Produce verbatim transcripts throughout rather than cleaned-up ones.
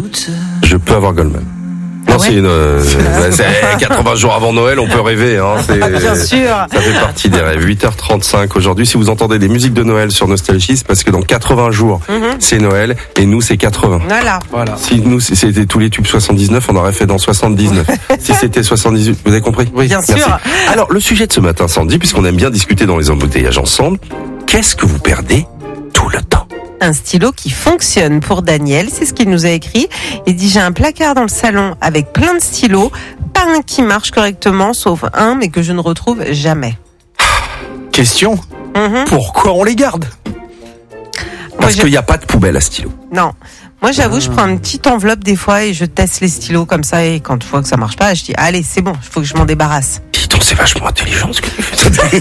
Je peux avoir Goldman. Non, Ah ouais c'est une, euh, c'est quatre-vingts jours avant Noël, on peut rêver, hein. C'est, Bien sûr. ça fait partie des rêves. huit heures trente-cinq aujourd'hui. Si vous entendez des musiques de Noël sur Nostalgie, c'est parce que dans quatre-vingts jours, Mhm. c'est Noël, et nous, c'est quatre-vingts. Voilà. Voilà. Si nous, c'était tous les tubes soixante-dix-neuf, on aurait fait dans soixante-dix-neuf. Si c'était soixante-dix-huit, vous avez compris? Oui. Bien Merci. sûr. Alors, le sujet de ce matin, Sandy, puisqu'on aime bien discuter dans les embouteillages ensemble, qu'est-ce que vous perdez tout le temps? Un stylo qui fonctionne pour Daniel, c'est ce qu'il nous a écrit. Il dit, j'ai un placard dans le salon avec plein de stylos, pas un qui marche correctement, sauf un, mais que je ne retrouve jamais. Question, Mhm. pourquoi on les garde? Moi, Parce j'ai- qu'il n'y a pas de poubelle à stylo. Non. Moi, j'avoue, je prends une petite enveloppe des fois et je teste les stylos comme ça. Et quand je vois que ça marche pas, je dis, allez, c'est bon, il faut que je m'en débarrasse. Dis donc, c'est vachement intelligent ce que tu fais.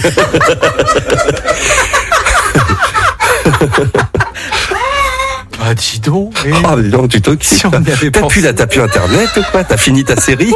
Bah dis donc. mais- Ah, dis donc, tu t'occupes. Si on y avait T'as pensé. plus la, t'as plus internet ou quoi? T'as fini ta série?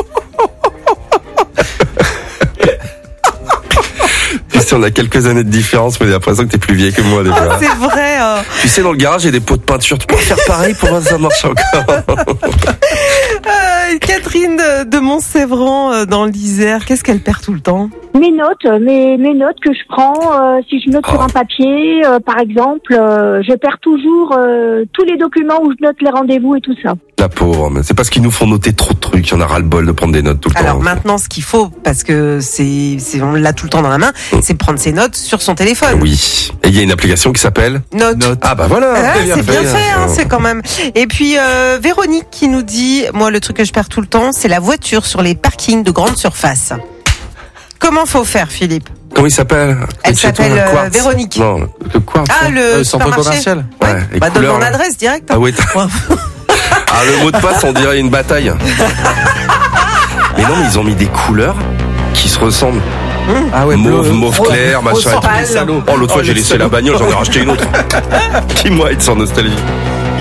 Tu sais, on a quelques années de différence, mais j'ai l'impression que t'es plus vieille que moi déjà. C'est vrai. euh. Tu sais, dans le garage, il y a des pots de peinture. Tu peux faire pareil pour voir si ça marche encore. Euh, Catherine de, de Montsévran euh, dans l'Isère, qu'est-ce qu'elle perd tout le temps? Mes notes, mes, mes notes que je prends, euh, si je note sur Oh. un papier, euh, par exemple, euh, je perds toujours euh, tous les documents où je note les rendez-vous et tout ça. La pauvre, mais c'est parce qu'ils nous font noter trop de trucs. Il y en a ras le bol de prendre des notes tout le Alors temps. maintenant, ce qu'il faut, parce que c'est, c'est on l'a tout le temps dans la main, c'est prendre ses notes sur son téléphone. Oui. Et il y a une application qui s'appelle? Notes. Note. Ah bah voilà. Ah, c'est bien fait, hein, Oh. c'est quand même. Et puis euh, Véronique qui nous dit, moi le truc que je perds tout le temps, c'est la voiture sur les parkings de grande surface. Comment faut faire, Philippe? Comment il s'appelle? Elle Chez toi, s'appelle, le euh, Quartz. Véronique. Non, le Quartz. Ah, hein. le Le centre supermarché. commercial. Ouais. Ouais, les Bah, donne couleurs, mon là. adresse direct. Ah oui. t'as- Ah, le mot de passe, on dirait une bataille. Mais non, mais ils ont mis des couleurs qui se ressemblent. Ah ouais, Mauve, bleu. mauve clair, machin. et tout. pâle. Oh, l'autre fois, Oh, j'ai les laissé la salauds. bagnole, j'en ai racheté une autre. Qui moi, être sans nostalgie.